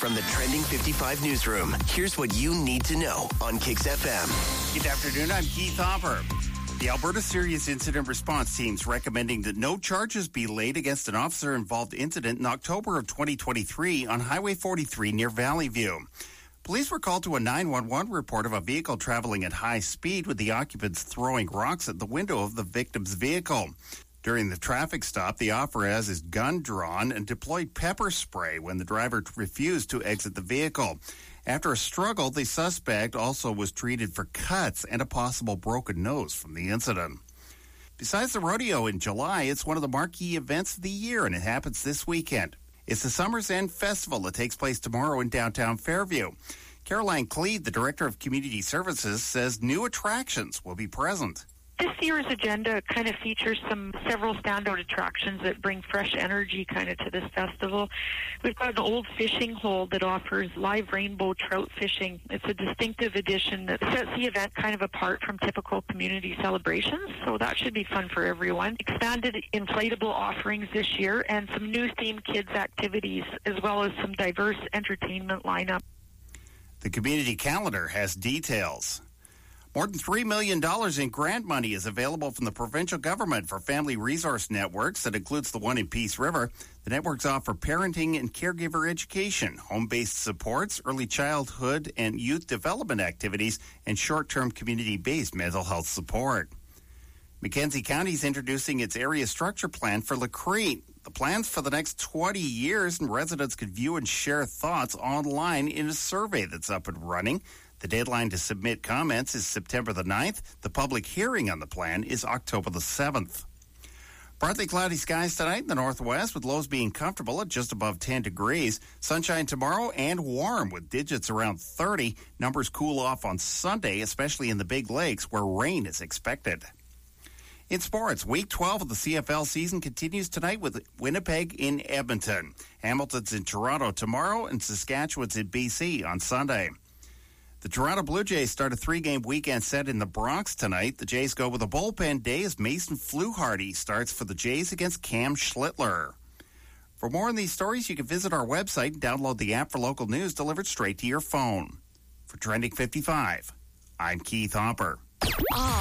From the Trending 55 newsroom, here's what you need to know on Kicks FM. Good afternoon, I'm Keith Hopper. The Alberta Serious Incident Response Team's recommending that no charges be laid against an officer-involved incident in October of 2023 on Highway 43 near Valley View. Police were called to a 911 report of a vehicle traveling at high speed with the occupants throwing rocks at the window of the victim's vehicle. During the traffic stop, the officer has his gun drawn and deployed pepper spray when the driver refused to exit the vehicle. After a struggle, the suspect also was treated for cuts and a possible broken nose from the incident. Besides the rodeo in July, it's one of the marquee events of the year, and it happens this weekend. It's the Summer's End Festival that takes place tomorrow in downtown Fairview. Caroline Cleed, the Director of Community Services, says new attractions will be present. This year's agenda kind of features several standout attractions that bring fresh energy kind of to this festival. We've got an old fishing hole that offers live rainbow trout fishing. It's a distinctive addition that sets the event kind of apart from typical community celebrations, so that should be fun for everyone. Expanded inflatable offerings this year and some new themed kids activities, as well as some diverse entertainment lineup. The community calendar has details. More than $3 million in grant money is available from the provincial government for family resource networks. That includes the one in Peace River. The networks offer parenting and caregiver education, home-based supports, early childhood and youth development activities, and short-term community-based mental health support. Mackenzie County is introducing its area structure plan for Lacrete. The plan's for the next 20 years, and residents can view and share thoughts online in a survey that's up and running. The deadline to submit comments is September the 9th. The public hearing on the plan is October the 7th. Partly cloudy skies tonight in the northwest, with lows being comfortable at just above 10 degrees. Sunshine tomorrow and warm with digits around 30. Numbers cool off on Sunday, especially in the Big Lakes where rain is expected. In sports, Week 12 of the CFL season continues tonight with Winnipeg in Edmonton. Hamilton's in Toronto tomorrow, and Saskatchewan's in BC on Sunday. The Toronto Blue Jays start a 3-game weekend set in the Bronx tonight. The Jays go with a bullpen day as Mason Fluharty starts for the Jays against Cam Schlittler. For more on these stories, you can visit our website and download the app for local news delivered straight to your phone. For Trending 55, I'm Keith Hopper.